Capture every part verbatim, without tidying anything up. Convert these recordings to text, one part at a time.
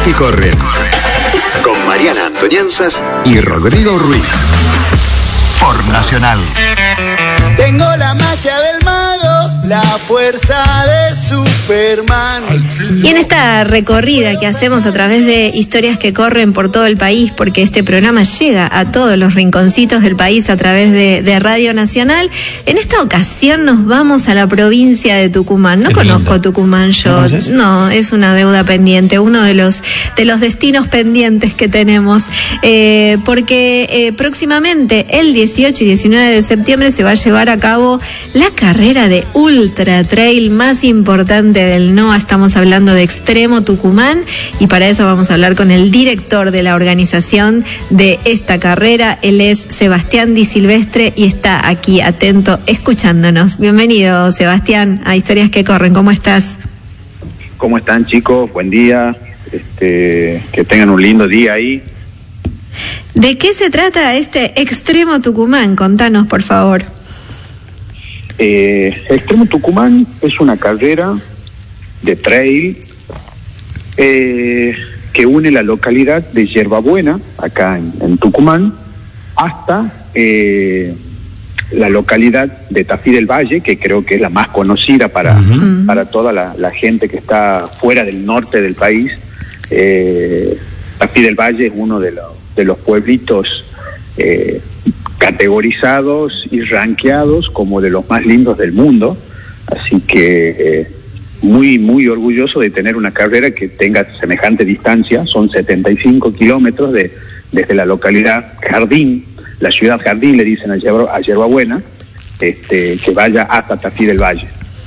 que corren. Con Mariana Antoñanzas y Rodrigo Ruiz. Por Nacional. Tengo la magia del mago, la fuerza de Superman. Y en esta recorrida que hacemos a través de historias que corren por todo el país, porque este programa llega a todos los rinconcitos del país a través de, de Radio Nacional, en esta ocasión nos vamos a la provincia de Tucumán. No conozco Tucumán yo, no, es una deuda pendiente, uno de los de los destinos pendientes que tenemos, eh, porque eh, próximamente el dieciocho y diecinueve de septiembre se va a llevar a cabo la carrera de ultra trail más importante del N O A. Estamos hablando de Extremo Tucumán, y para eso vamos a hablar con el director de la organización de esta carrera. Él es Sebastián Di Silvestre y está aquí atento escuchándonos. Bienvenido, Sebastián, a Historias que Corren. ¿Cómo estás? ¿Cómo están, chicos? Buen día. Este, que tengan un lindo día ahí. ¿De qué se trata este Extremo Tucumán? Contanos, por favor. Eh, Extremo Tucumán es una carrera de trail eh, que une la localidad de Yerbabuena, acá en, en Tucumán, hasta eh, la localidad de Tafí del Valle, que creo que es la más conocida para, uh-huh. para toda la, la gente que está fuera del norte del país. Eh, Tafí del Valle es uno de los, de los pueblitos eh, categorizados y rankeados como de los más lindos del mundo, así que eh, muy muy orgulloso de tener una carrera que tenga semejante distancia. Son setenta y cinco kilómetros de, desde la localidad Jardín, la ciudad Jardín le dicen a, Yerba, a Yerbabuena, este, que vaya hasta Tafí del Valle.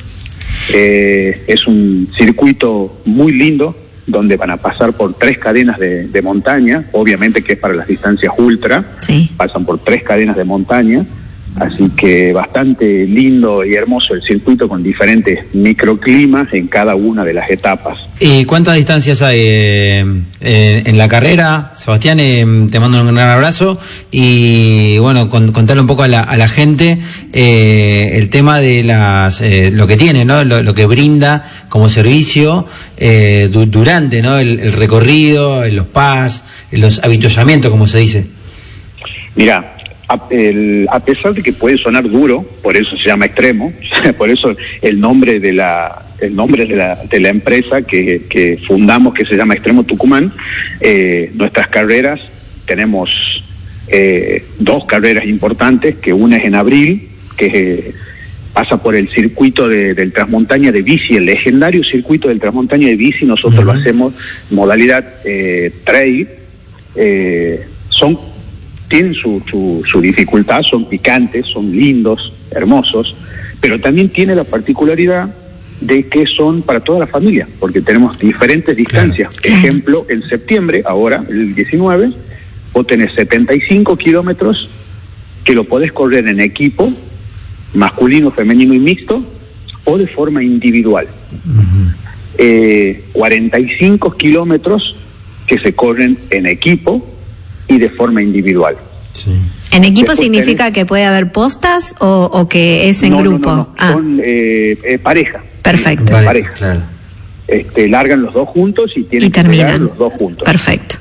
Eh, es un circuito muy lindo, donde van a pasar por tres cadenas de, de montaña, obviamente que es para las distancias ultra, sí. Pasan por tres cadenas de montaña, así que bastante lindo y hermoso el circuito con diferentes microclimas en cada una de las etapas. ¿Y cuántas distancias hay eh, en, en la carrera? Sebastián, eh, te mando un gran abrazo y bueno, con, contarle un poco a la, a la gente eh, el tema de las eh, lo que tiene, ¿no? Lo, lo que brinda como servicio eh, du, durante, ¿no? el, el recorrido, los pas, los avituallamientos, como se dice. Mira, A, el, a pesar de que puede sonar duro, por eso se llama Extremo, por eso el nombre de la el nombre de la, de la empresa que, que fundamos, que se llama Extremo Tucumán. Eh, nuestras carreras, tenemos eh, dos carreras importantes, que una es en abril, que eh, pasa por el circuito de, del Transmontaña de bici, el legendario circuito del Transmontaña de bici. Nosotros uh-huh. lo hacemos modalidad eh, trail. Eh, son tienen su, su, su dificultad, son picantes, son lindos, hermosos, pero también tiene la particularidad de que son para toda la familia, porque tenemos diferentes distancias. Claro. Ejemplo, en septiembre, ahora, el diecinueve, vos tenés setenta y cinco kilómetros que lo podés correr en equipo, masculino, femenino y mixto, o de forma individual. Uh-huh. Eh, cuarenta y cinco kilómetros que se corren en equipo y de forma individual. Sí. ¿En equipo Después significa tenés... que puede haber postas o, o que es en no, grupo? No, no, no. Ah. Son eh, eh, pareja. Perfecto. Vale, pareja. Claro. Este, largan los dos juntos y tienen y que terminan llegar los dos juntos. Perfecto.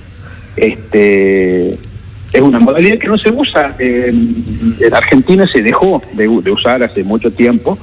Este, es una modalidad que no se usa. Eh, en Argentina se dejó de, de usar hace mucho tiempo,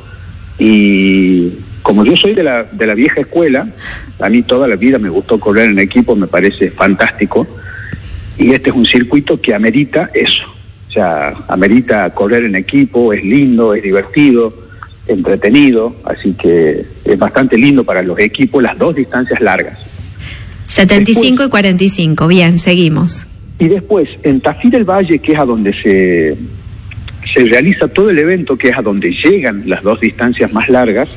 y como yo soy de la, de la vieja escuela, a mí toda la vida me gustó correr en equipo, me parece fantástico. Y este es un circuito que amerita eso, o sea, amerita correr en equipo, es lindo, es divertido, entretenido, así que es bastante lindo para los equipos, las dos distancias largas. setenta y cinco después, y cuarenta y cinco, bien, seguimos. Y después, en Tafí del Valle, que es a donde se, se realiza todo el evento, que es a donde llegan las dos distancias más largas,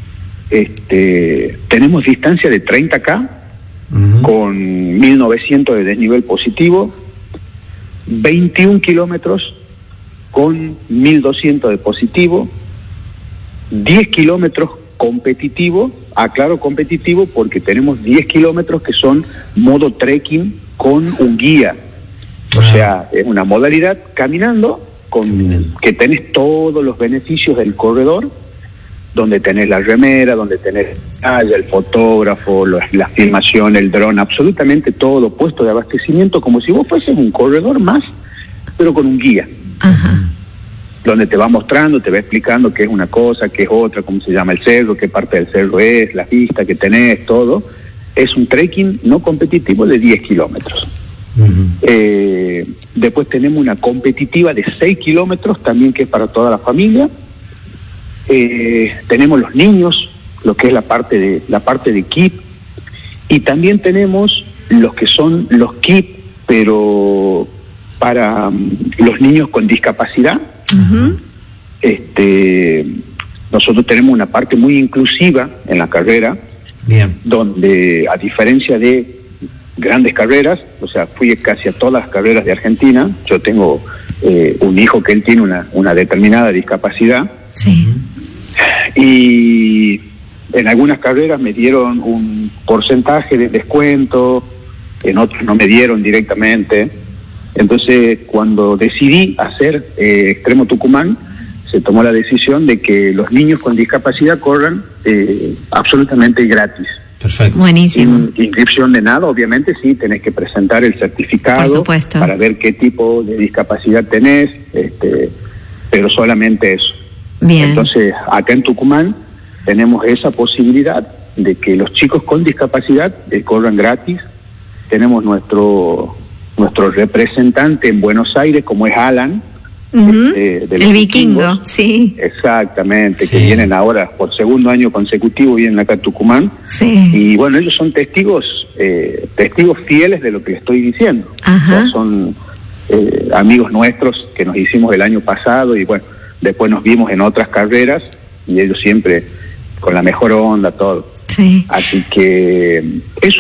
este, tenemos distancia de treinta kilómetros, Uh-huh. con mil novecientos de desnivel positivo, veintiún kilómetros con mil doscientos de positivo, diez kilómetros competitivo, aclaro competitivo porque tenemos diez kilómetros que son modo trekking con un guía, uh-huh. o sea, es una modalidad caminando, con, que tenés todos los beneficios del corredor, donde tenés la remera, donde tenés el fotógrafo, los, la filmación, el dron, absolutamente todo puesto de abastecimiento, como si vos fueses un corredor más, pero con un guía. Ajá. Donde te va mostrando, te va explicando qué es una cosa, qué es otra, cómo se llama el cerro, qué parte del cerro es, las vistas que tenés, todo. Es un trekking no competitivo de diez kilómetros. Uh-huh. Eh, después tenemos una competitiva de seis kilómetros, también que es para toda la familia. Eh, tenemos los niños, lo que es la parte de la parte de kit, y también tenemos los que son los kit, pero para um, los niños con discapacidad. Uh-huh. Este, nosotros tenemos una parte muy inclusiva en la carrera. Bien. Donde, a diferencia de grandes carreras, o sea, fui casi a todas las carreras de Argentina. Yo tengo eh, un hijo que él tiene una, una determinada discapacidad. Sí. Y en algunas carreras me dieron un porcentaje de descuento, en otros no me dieron directamente. Entonces, cuando decidí hacer eh, Extremo Tucumán, se tomó la decisión de que los niños con discapacidad corran eh, absolutamente gratis. Perfecto. Buenísimo. Sin inscripción de nada, obviamente sí, tenés que presentar el certificado. Por supuesto. Para ver qué tipo de discapacidad tenés, este, pero solamente eso. Bien. Entonces, acá en Tucumán tenemos esa posibilidad de que los chicos con discapacidad eh, corran gratis. Tenemos nuestro nuestro representante en Buenos Aires, como es Alan. Uh-huh. Este, de el vikingo, sí. Exactamente, sí. Que vienen ahora por segundo año consecutivo, vienen acá a Tucumán. Sí. Y bueno, ellos son testigos eh, testigos fieles de lo que estoy diciendo. Ajá. O sea, son eh, amigos nuestros que nos hicimos el año pasado y bueno, después nos vimos en otras carreras y ellos siempre con la mejor onda, todo. Sí. Así que eso